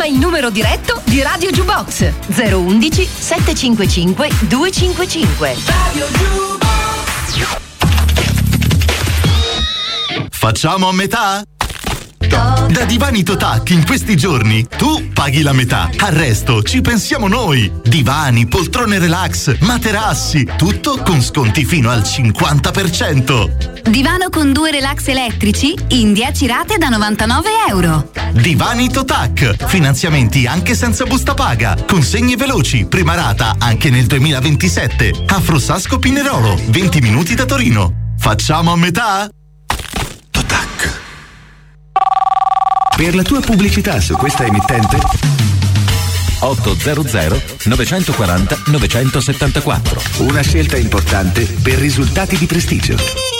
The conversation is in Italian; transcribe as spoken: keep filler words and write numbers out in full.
il numero diretto di Radio Jukebox: zero undici settecentocinquantacinque duecentocinquantacinque. Radio Jukebox. Facciamo a metà? Da Divani Totac in questi giorni tu paghi la metà, al resto ci pensiamo noi. Divani, poltrone relax, materassi, tutto con sconti fino al cinquanta per cento. Divano con due relax elettrici in dieci rate da novantanove euro. Divani Totac, finanziamenti anche senza busta paga, consegne veloci, prima rata anche nel duemilaventisette. A Frossasco Pinerolo, venti minuti da Torino. Facciamo a metà? Totac. Per la tua pubblicità su questa emittente ottocento novecentoquaranta novecentosettantaquattro. Una scelta importante per risultati di prestigio.